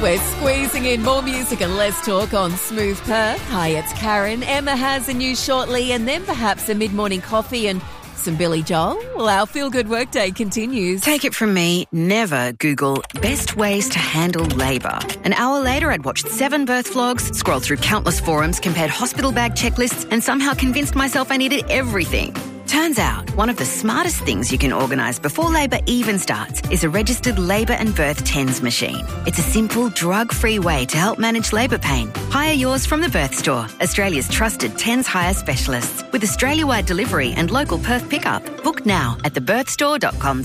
We're squeezing in more music and less talk on Smooth Perth. Hi, it's Karen. Emma has a news shortly and then perhaps a mid-morning coffee and some Billy Joel. Well, our feel-good workday continues. Take it from me, never Google best ways to handle labour. An hour later, I'd watched 7 birth vlogs, scrolled through countless forums, compared hospital bag checklists, and somehow convinced myself I needed everything. Turns out, one of the smartest things you can organise before labour even starts is a registered labour and birth TENS machine. It's a simple, drug-free way to help manage labour pain. Hire yours from the Birth Store, Australia's trusted TENS hire specialists, with Australia-wide delivery and local Perth pickup. Book now at thebirthstore.com.au.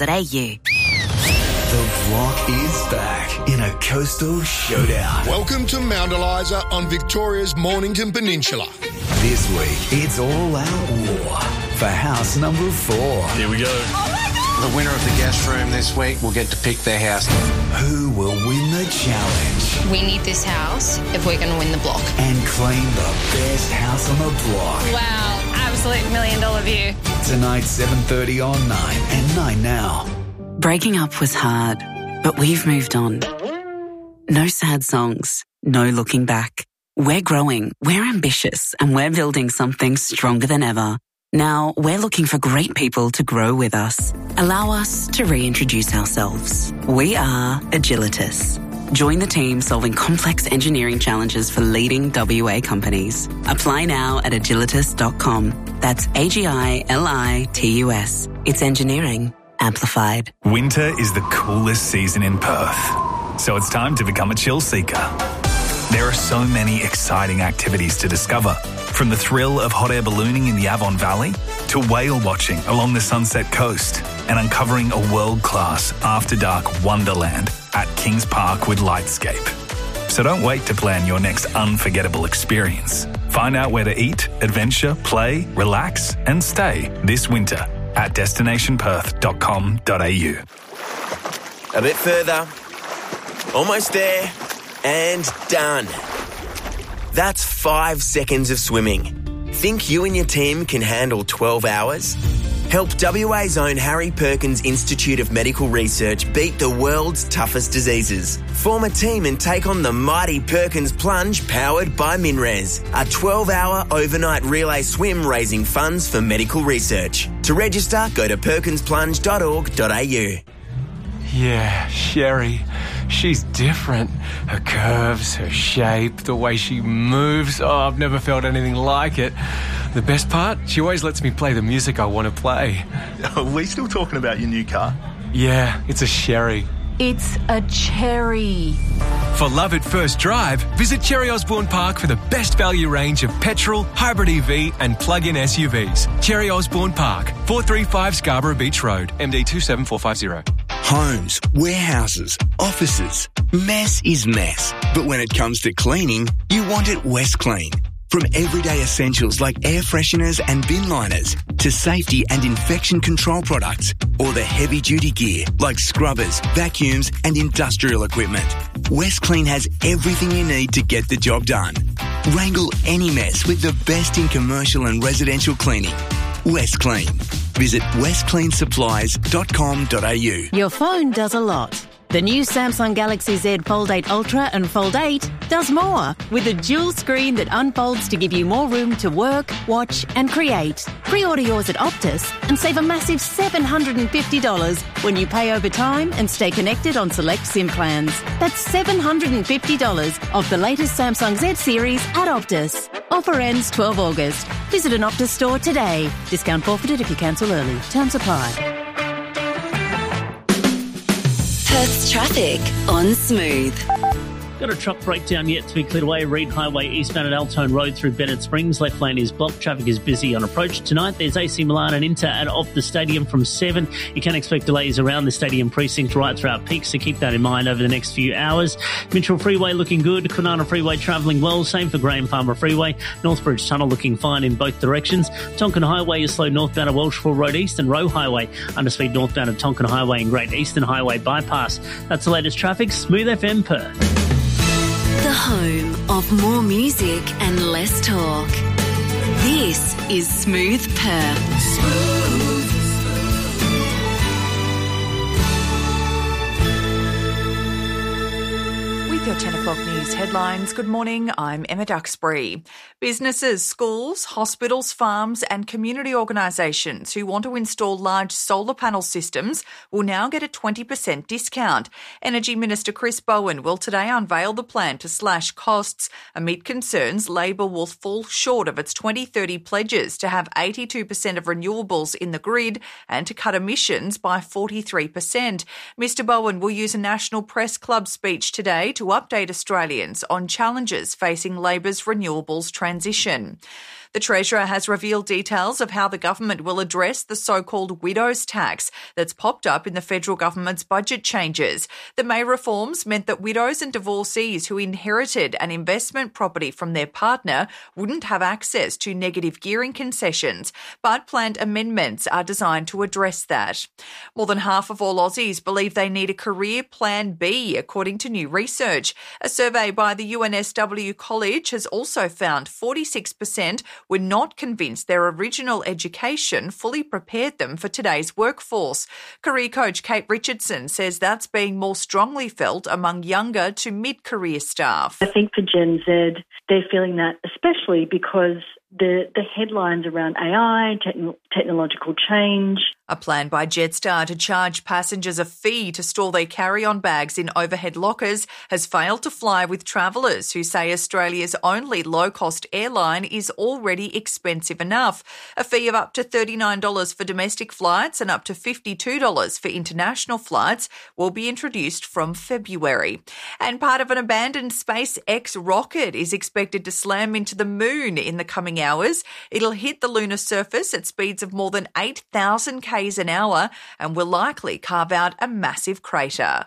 The Vlog is back in a coastal showdown. Welcome to Mount Eliza on Victoria's Mornington Peninsula. This week, it's all out war for house number 4. Here we go. Oh my God! The winner of the guest room this week will get to pick their house. Who will win the challenge? We need this house if we're going to win the block. And claim the best house on the block. Wow, absolute $1 million view. Tonight, 7:30 on 9 and 9 now. Breaking up was hard, but we've moved on. No sad songs, no looking back. We're growing, we're ambitious, and we're building something stronger than ever. Now, we're looking for great people to grow with us. Allow us to reintroduce ourselves. We are Agilitas. Join the team solving complex engineering challenges for leading WA companies. Apply now at agilitas.com. That's AGILITUS. It's engineering amplified. Winter is the coolest season in Perth, so it's time to become a chill seeker. There are so many exciting activities to discover, from the thrill of hot air ballooning in the Avon Valley to whale watching along the Sunset Coast and uncovering a world-class after-dark wonderland at Kings Park with Lightscape. So don't wait to plan your next unforgettable experience. Find out where to eat, adventure, play, relax and stay this winter at destinationperth.com.au. A bit further. Almost there. And done. That's 5 seconds of swimming. Think you and your team can handle 12 hours? Help WA's own Harry Perkins Institute of Medical Research beat the world's toughest diseases. Form a team and take on the mighty Perkins Plunge powered by MinRes, a 12-hour overnight relay swim raising funds for medical research. To register, go to perkinsplunge.org.au. Yeah, Sherry. She's different. Her curves, her shape, the way she moves. Oh, I've never felt anything like it. The best part? She always lets me play the music I want to play. Are we still talking about your new car? Yeah, it's a Sherry. It's a cherry. For love at first drive, visit Cherry Osborne Park for the best value range of petrol, hybrid EV and plug-in SUVs. Cherry Osborne Park, 435 Scarborough Beach Road, MD 27450. Homes, warehouses, offices. Mess is mess. But when it comes to cleaning, you want it West Clean. From everyday essentials like air fresheners and bin liners to safety and infection control products, or the heavy-duty gear like scrubbers, vacuums and industrial equipment, West Clean has everything you need to get the job done. Wrangle any mess with the best in commercial and residential cleaning. West Clean. Visit westcleansupplies.com.au. Your phone does a lot. The new Samsung Galaxy Z Fold 8 Ultra and Fold 8 does more, with a dual screen that unfolds to give you more room to work, watch and create. Pre-order yours at Optus and save a massive $750 when you pay over time and stay connected on select SIM plans. That's $750 off the latest Samsung Z series at Optus. Offer ends 12 August. Visit an Optus store today. Discount forfeited if you cancel early. Terms apply. Perth's traffic on Smooth. Got a truck breakdown yet to be cleared away. Reed Highway eastbound at Altone Road through Bennett Springs. Left lane is blocked. Traffic is busy on approach. Tonight there's AC Milan and Inter at off the stadium from 7. You can expect delays around the stadium precinct right throughout peak, so keep that in mind over the next few hours. Mitchell Freeway looking good. Kwinana Freeway travelling well. Same for Graham Farmer Freeway. Northbridge Tunnel looking fine in both directions. Tonkin Highway is slow northbound at Welshpool Road East, and Roe Highway underspeed northbound at Tonkin Highway and Great Eastern Highway bypass. That's the latest traffic. Smooth FM Perth. The home of more music and less talk. This is Smooth Perth. Smooth. With with your 10 o'clock news headlines. Good morning, I'm Emma Duxbury. Businesses, schools, hospitals, farms and community organisations who want to install large solar panel systems will now get a 20% discount. Energy Minister Chris Bowen will today unveil the plan to slash costs amid concerns Labor will fall short of its 2030 pledges to have 82% of renewables in the grid and to cut emissions by 43%. Mr Bowen will use a National Press Club speech today to update Australians on challenges facing Labor's renewables transition. The Treasurer has revealed details of how the government will address the so-called widows tax that's popped up in the federal government's budget changes. The May reforms meant that widows and divorcees who inherited an investment property from their partner wouldn't have access to negative gearing concessions, but planned amendments are designed to address that. More than half of all Aussies believe they need a career plan B, according to new research. A survey by the UNSW College has also found 46% were not convinced their original education fully prepared them for today's workforce. Career coach Kate Richardson says that's being more strongly felt among younger to mid-career staff. I think for Gen Z, they're feeling that especially because the headlines around AI, technological change. A plan by Jetstar to charge passengers a fee to store their carry-on bags in overhead lockers has failed to fly with travellers who say Australia's only low-cost airline is already expensive enough. A fee of up to $39 for domestic flights and up to $52 for international flights will be introduced from February. And part of an abandoned SpaceX rocket is expected to slam into the moon in the coming hours. It'll hit the lunar surface at speeds of more than 8,000 km an hour and will likely carve out a massive crater.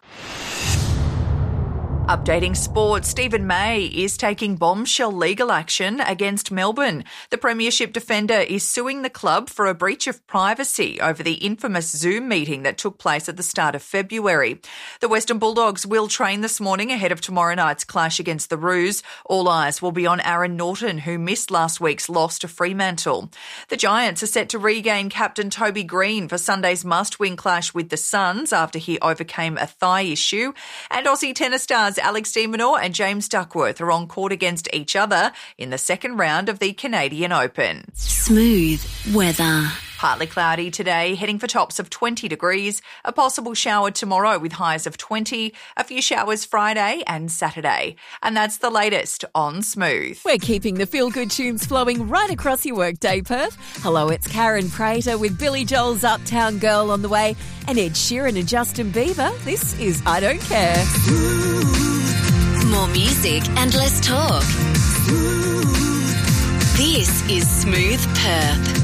Updating sport, Stephen May is taking bombshell legal action against Melbourne. The Premiership defender is suing the club for a breach of privacy over the infamous Zoom meeting that took place at the start of February. The Western Bulldogs will train this morning ahead of tomorrow night's clash against the Roos. All eyes will be on Aaron Norton, who missed last week's loss to Fremantle. The Giants are set to regain captain Toby Green for Sunday's must-win clash with the Suns after he overcame a thigh issue. And Aussie tennis stars Alex de Minaur and James Duckworth are on court against each other in the second round of the Canadian Open. Smooth weather. Partly cloudy today, heading for tops of 20 degrees. A possible shower tomorrow with highs of 20. A few showers Friday and Saturday. And that's the latest on Smooth. We're keeping the feel-good tunes flowing right across your workday, Perth. Hello, it's Karen Prater with Billy Joel's Uptown Girl on the way and Ed Sheeran and Justin Bieber. This is I Don't Care. More music and less talk. This is Smooth Perth.